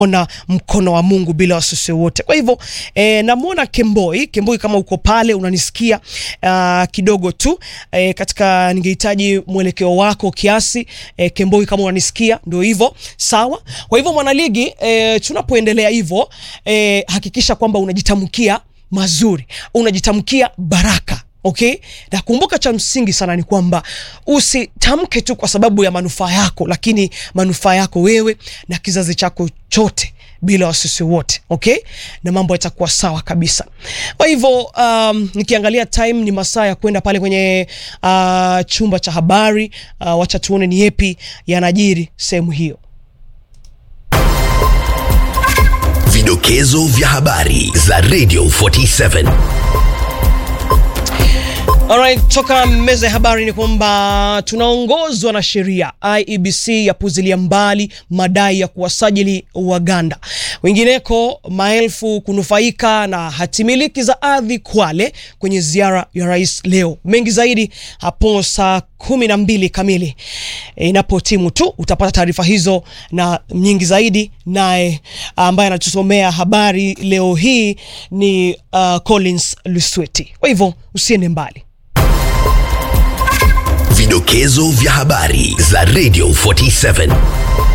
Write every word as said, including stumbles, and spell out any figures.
ona mkono wa Mungu bila wasiwasi wote. Kwa hivyo eh, namuona Kemboi, Kemboi kama uko pale unanisikia uh, kidogo tu eh, katika ningehitaji mwelekeo wako kiasi eh, Kemboi kama unanisikia ndio hivyo sawa. Kwa hivyo mwanaligi eh, tunapoendelea hivyo eh, hakikisha kwamba unajitamkia mazuri, unajitamkia baraka. Okay? Na kumbuka cha msingi sana ni kwamba usitamke tu kwa sababu ya manufaa yako, lakini manufaa yako wewe na kizazi chako chote bila wasiwasi wote. Okay? Na mambo yatakuwa sawa kabisa. Kwa hivyo um, nikiangalia time ni masaa ya kwenda pale kwenye uh, chumba cha habari. Uh, wacha tuone ni yepi yanajiri sehemu hiyo. Vidokezo vya habari za Radio forty-seven. Alright, toka meza ya habari ni kwamba tunaongozwa na sheria. I E B C yapuzilia mbali madai ya kuwasajili Waganda. Wengineko maelfu kunufaika na hatimiliki za ardhi Kwale kwenye ziara ya rais leo. Mengi zaidi hapo saa kumi na mbili kamili. E, inapotimu tu utapata taarifa hizo na nyingi zaidi, naye ambaye anatusomea habari leo hii ni uh, Collins Lusweti. Kwa hivyo usiende mbali. Vidokezo vya habari za Radio forty-seven.